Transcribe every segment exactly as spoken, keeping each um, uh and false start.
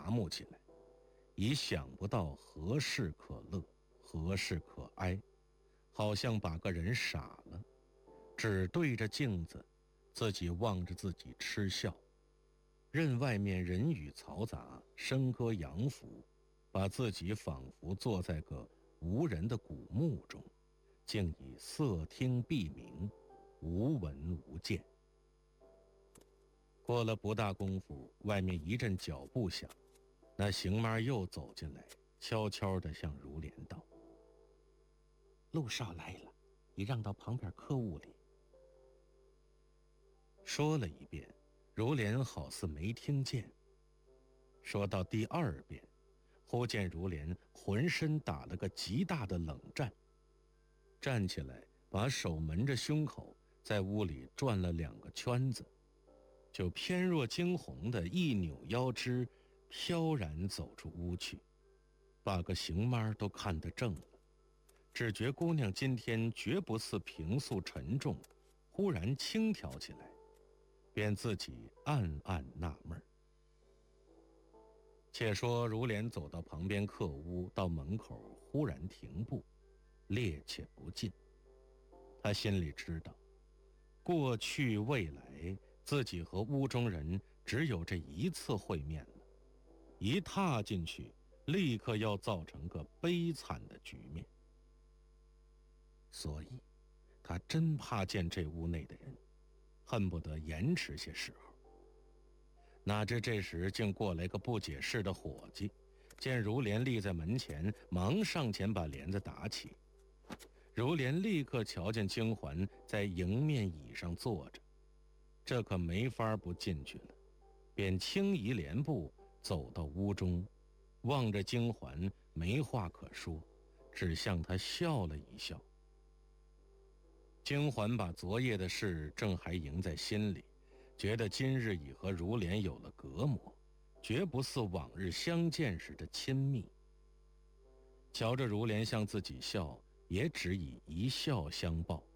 麻木起来，已想不到何事可乐，何事可哀，好像把个人傻了，只对着镜子，自己望着自己嗤笑，任外面人语嘈杂，笙歌扬浮，把自己仿佛坐在个无人的古墓中，竟以色听闭明，无闻无见。过了不大功夫，外面一阵脚步响，那邢妈又走进来，悄悄地向如莲道：“陆少来了，你让到旁边客屋里。”说了一遍，如莲好似没听见。说到第二遍，忽见如莲浑身打了个极大的冷战，站起来把手蒙着胸口，在屋里转了两个圈子，就翩若惊鸿的一扭腰肢，飘然走出屋去，把个邢妈都看得怔了，只觉姑娘今天绝不似平素沉重，忽然轻佻起来，便自己暗暗纳闷。且说如莲走到旁边客屋，到门口忽然停步，趔趄不进。他心里知道，过去未来自己和屋中人只有这一次会面了，一踏进去立刻要造成个悲惨的局面，所以他真怕见这屋内的人，恨不得延迟些时候。哪知这时竟过来个不解事的伙计，见如莲立在门前，忙上前把帘子打起。如莲立刻瞧见金环在迎面椅上坐着，这可没法不进去了，便轻移帘步走到屋中，望着金环没话可说，只向他笑了一笑。金环把昨夜的事正还萦在心里，觉得今日已和如莲有了隔膜，绝不似往日相见时的亲密。瞧着如莲向自己笑，也只以一笑相报。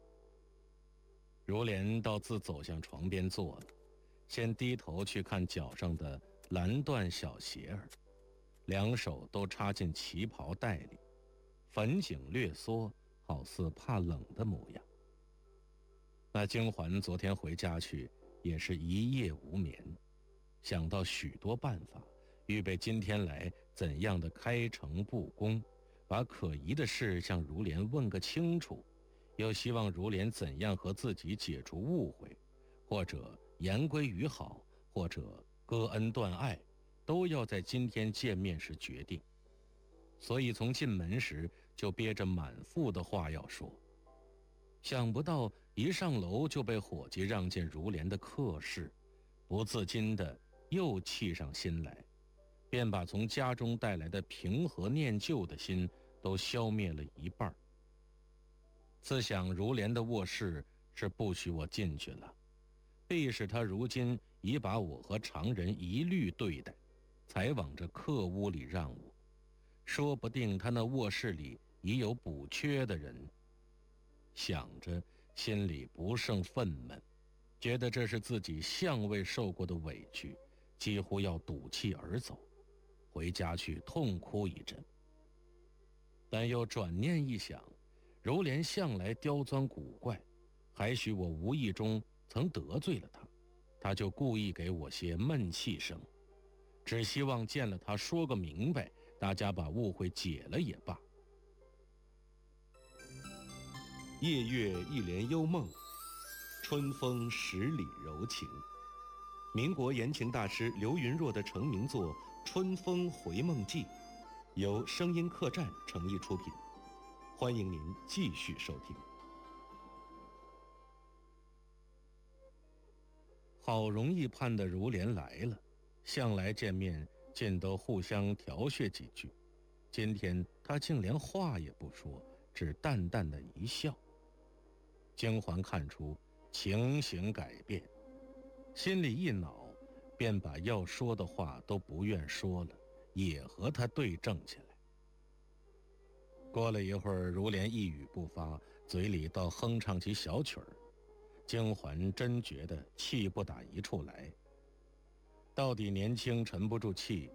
如莲倒自走向床边坐了，先低头去看脚上的蓝缎小鞋儿，两手都插进旗袍袋里，粉颈略缩，好似怕冷的模样。那金环昨天回家去，也是一夜无眠，想到许多办法，预备今天来怎样的开诚布公，把可疑的事向如莲问个清楚，又希望如莲怎样和自己解除误会，或者言归于好，或者割恩断爱，都要在今天见面时决定。所以从进门时就憋着满腹的话要说，想不到一上楼就被伙计让见如莲的客室，不自禁的又气上心来，便把从家中带来的平和念旧的心都消灭了一半。自想如莲的卧室是不许我进去了，必是他如今已把我和常人一律对待，才往这客屋里让我，说不定他那卧室里已有补缺的人。想着心里不胜愤懑，觉得这是自己向未受过的委屈，几乎要赌气而走，回家去痛哭一阵。但又转念一想，如莲向来刁钻古怪，还许我无意中曾得罪了他，他就故意给我些闷气声，只希望见了他说个明白，大家把误会解了也罢。 夜月一帘幽梦，春风十里柔情。民国言情大师刘云若的成名作《春风回梦记》，由声音客栈诚意出品，欢迎您继续收听。 好容易盼得如莲来了，向来见面尽都互相调谑几句，今天他竟连话也不说，只淡淡的一笑。金环看出情形改变，心里一恼，便把要说的话都不愿说了，也和他对正起来。过了一会儿，如莲一语不发，嘴里倒哼唱起小曲儿，金环真觉得气不打一处来。到底年轻沉不住气，